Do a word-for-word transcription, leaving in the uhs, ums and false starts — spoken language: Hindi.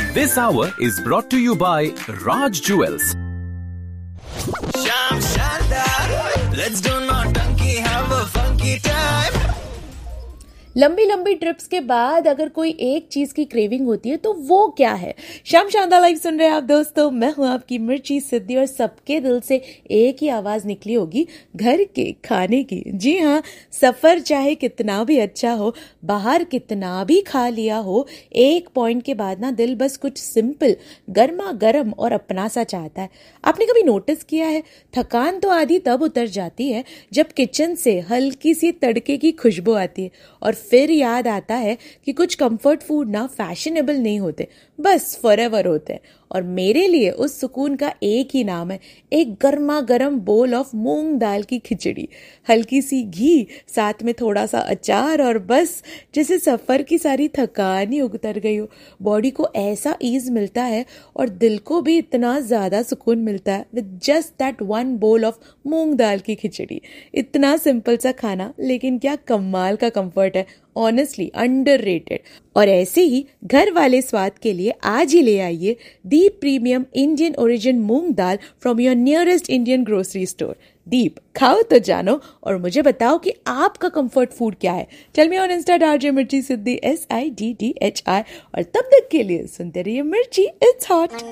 This hour is brought to you by Raj Jewels. Sham Shandar, let's do naughty, have a funky time. लंबी लंबी ट्रिप्स के बाद अगर कोई एक चीज की क्रेविंग होती है तो वो क्या है? शाम शानदार लाइव सुन रहे हैं आप दोस्तों, मैं हूं आपकी मिर्ची सिद्धि और सबके दिल से एक ही आवाज निकली होगी, घर के खाने की। जी हाँ, सफर चाहे कितना भी अच्छा हो, बाहर कितना भी खा लिया हो, एक पॉइंट के बाद ना दिल बस कुछ सिंपल, गर्मा गर्म और अपना सा चाहता है। आपने कभी नोटिस किया है, थकान तो आधी तब उतर जाती है जब किचन से हल्की सी तड़के की खुशबू आती है और फिर याद आता है कि कुछ कंफर्ट फूड ना फैशनेबल नहीं होते, बस फॉरएवर होते हैं। और मेरे लिए उस सुकून का एक ही नाम है, एक गर्मा गर्म बोल ऑफ मूंग दाल की खिचड़ी, हल्की सी घी, साथ में थोड़ा सा अचार, और बस जैसे सफर की सारी थकान ही उतर गई हो। बॉडी को ऐसा ईज मिलता है और दिल को भी इतना ज्यादा सुकून मिलता है with just that one bowl of मूंग दाल की खिचड़ी। इतना सिंपल सा खाना, लेकिन क्या कमाल का कंफर्ट है, ऑनेस्टली अंडररेटेड। और ऐसे ही घर वाले स्वाद के लिए आज ही ले आइए दीप premium Indian origin moong dal from your nearest Indian grocery store. दीप, खाओ तो जानो और मुझे बताओ कि आपका कंफर्ट फूड क्या है। Tell me on Insta RJ मिर्ची सिद्धि, S I D D H I. और तब तक के लिए सुनते रहिए मिर्ची, इट्स हॉट।